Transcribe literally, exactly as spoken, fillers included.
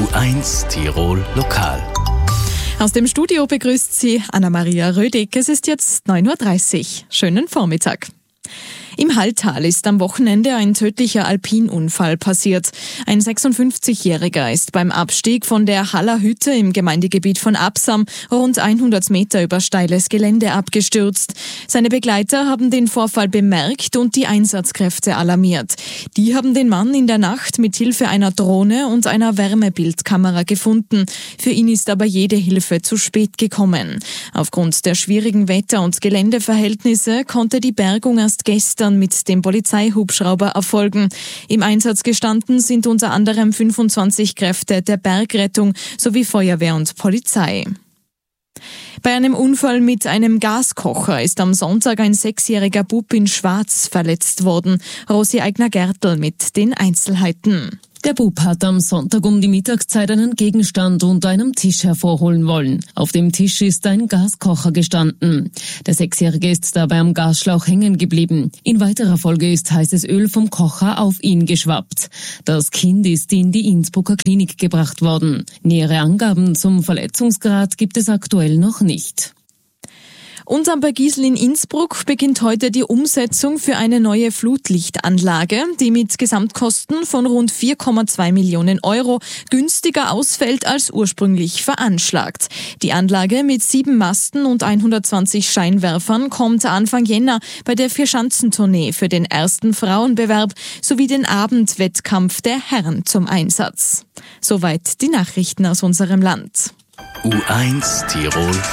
U eins Tirol Lokal. Aus dem Studio begrüßt Sie Anna-Maria Rödig. Es ist jetzt neun Uhr dreißig. Schönen Vormittag. Im Halltal ist am Wochenende ein tödlicher Alpinunfall passiert. Ein sechsundfünfzigjähriger ist beim Abstieg von der Haller Hütte im Gemeindegebiet von Absam rund hundert Meter über steiles Gelände abgestürzt. Seine Begleiter haben den Vorfall bemerkt und die Einsatzkräfte alarmiert. Die haben den Mann in der Nacht mit Hilfe einer Drohne und einer Wärmebildkamera gefunden. Für ihn ist aber jede Hilfe zu spät gekommen. Aufgrund der schwierigen Wetter- und Geländeverhältnisse konnte die Bergung erst gestern mit dem Polizeihubschrauber erfolgen. Im Einsatz gestanden sind unter anderem fünfundzwanzig Kräfte der Bergrettung sowie Feuerwehr und Polizei. Bei einem Unfall mit einem Gaskocher ist am Sonntag ein sechsjähriger Bub in Schwarz verletzt worden. Rosi Eigner-Gertl mit den Einzelheiten. Der Bub hat am Sonntag um die Mittagszeit einen Gegenstand unter einem Tisch hervorholen wollen. Auf dem Tisch ist ein Gaskocher gestanden. Der Sechsjährige ist dabei am Gasschlauch hängen geblieben. In weiterer Folge ist heißes Öl vom Kocher auf ihn geschwappt. Das Kind ist in die Innsbrucker Klinik gebracht worden. Nähere Angaben zum Verletzungsgrad gibt es aktuell noch nicht. Und am Bergisel in Innsbruck beginnt heute die Umsetzung für eine neue Flutlichtanlage, die mit Gesamtkosten von rund vier Komma zwei Millionen Euro günstiger ausfällt als ursprünglich veranschlagt. Die Anlage mit sieben Masten und hundertzwanzig Scheinwerfern kommt Anfang Jänner bei der Vierschanzentournee für den ersten Frauenbewerb sowie den Abendwettkampf der Herren zum Einsatz. Soweit die Nachrichten aus unserem Land. U eins Tirol